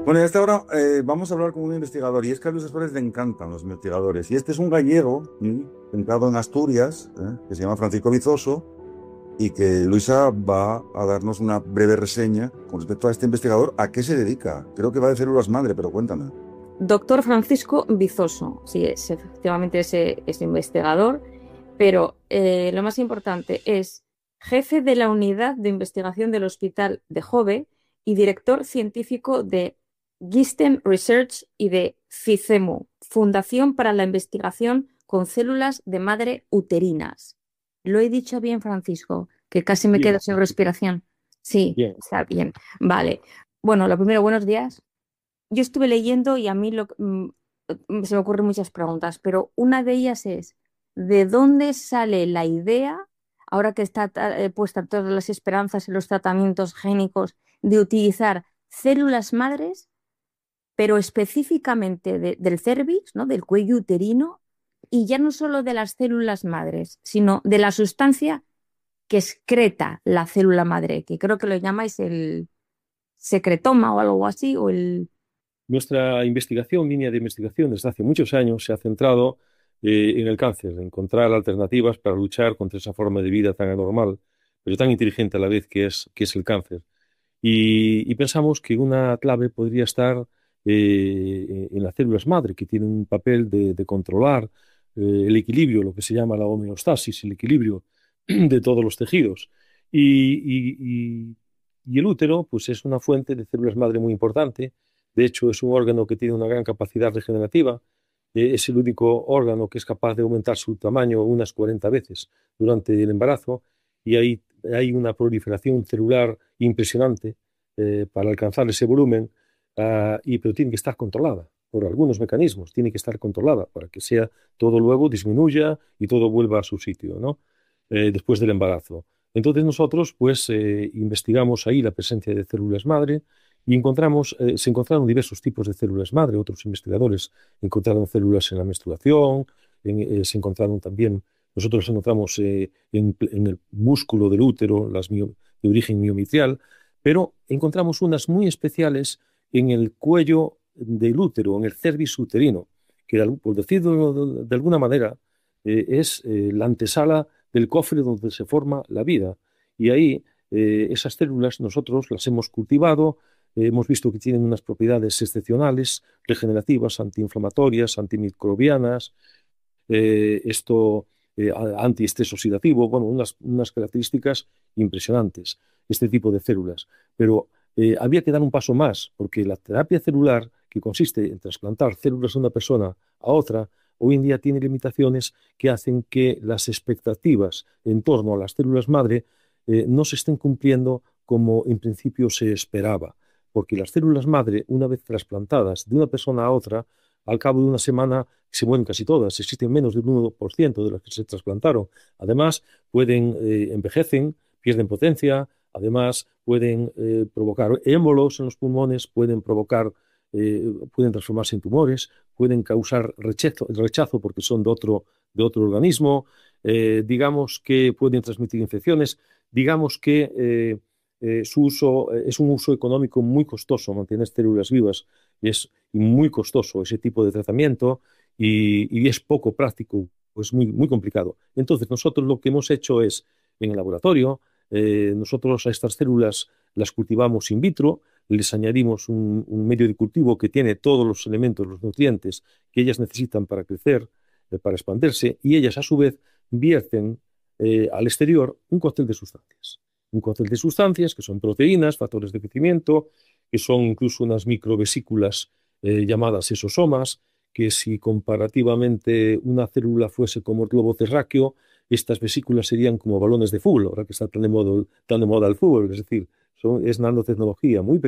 Bueno, y a esta hora vamos a hablar con un investigador, y es que a Luis Suárez le encantan los investigadores. Y este es un gallego, centrado en Asturias, que se llama Francisco Vizoso, y que Luisa va a darnos una breve reseña con respecto a este investigador. ¿A qué se dedica? Creo que va de células madre, pero cuéntame. Doctor Francisco Vizoso, sí, efectivamente es investigador, pero lo más importante es jefe de la unidad de investigación del Hospital de Jove y director científico de Gisten Research y de FICEMU, Fundación para la Investigación con Células de Madre Uterinas. Lo he dicho bien, Francisco, que casi me quedo Bien, sin respiración. Sí, bien. está bien. Vale. Bueno, lo primero, buenos días. Yo estuve leyendo y a mí se me ocurren muchas preguntas, pero una de ellas es, ¿de dónde sale la idea, ahora que está puesta todas las esperanzas en los tratamientos génicos, de utilizar células madres, pero específicamente del cervix, ¿no? Del cuello uterino, y ya no solo de las células madres, sino de la sustancia que excreta la célula madre, que creo que lo llamáis el secretoma o algo así, o el... Nuestra investigación, línea de investigación desde hace muchos años, se ha centrado en el cáncer, en encontrar alternativas para luchar contra esa forma de vida tan anormal, pero tan inteligente a la vez que es el cáncer. Y pensamos que una clave podría estar en las células madre, que tienen un papel de controlar el equilibrio, lo que se llama la homeostasis, el equilibrio de todos los tejidos. Y el útero, pues es una fuente de células madre muy importante. De hecho, es un órgano que tiene una gran capacidad regenerativa. Es el único órgano que es capaz de aumentar su tamaño unas 40 veces durante el embarazo, y ahí hay una proliferación celular impresionante para alcanzar ese volumen, pero tiene que estar controlada por algunos mecanismos, tiene que estar controlada para que sea todo luego disminuya y todo vuelva a su sitio, ¿no? Después del embarazo. Entonces nosotros pues investigamos ahí la presencia de células madre y se encontraron diversos tipos de células madre. Otros investigadores encontraron células en la menstruación, se encontraron también, nosotros encontramos en el músculo del útero, de origen miometrial, pero encontramos unas muy especiales en el cuello del útero, en el cervix uterino, que por decirlo de alguna manera es la antesala del cofre donde se forma la vida. Y ahí esas células nosotros las hemos cultivado, hemos visto que tienen unas propiedades excepcionales, regenerativas, antiinflamatorias, antimicrobianas, esto antiestrés oxidativo, bueno, unas características impresionantes, este tipo de células. Pero había que dar un paso más, porque la terapia celular, que consiste en trasplantar células de una persona a otra, hoy en día tiene limitaciones que hacen que las expectativas en torno a las células madre no se estén cumpliendo como en principio se esperaba, porque las células madre, una vez trasplantadas de una persona a otra, al cabo de una semana se mueren casi todas, existen menos del 1% de las que se trasplantaron. Además, envejecen, pierden potencia, además pueden provocar émbolos en los pulmones, pueden transformarse en tumores, pueden causar rechazo porque son de otro organismo, digamos que pueden transmitir infecciones, digamos que su uso es un uso económico muy costoso. Mantener células vivas es muy costoso ese tipo de tratamiento, y es poco práctico, pues muy, muy complicado. Entonces nosotros lo que hemos hecho es, en el laboratorio, nosotros a estas células las cultivamos in vitro, les añadimos un medio de cultivo que tiene todos los elementos, los nutrientes que ellas necesitan para crecer, para expandirse, y ellas a su vez vierten al exterior un cóctel de sustancias. Un cóctel de sustancias que son proteínas, factores de crecimiento, que son incluso unas microvesículas llamadas exosomas, que si comparativamente una célula fuese como el globo terráqueo, estas vesículas serían como balones de fútbol, ahora que está tan de moda el fútbol, es decir, es nanotecnología muy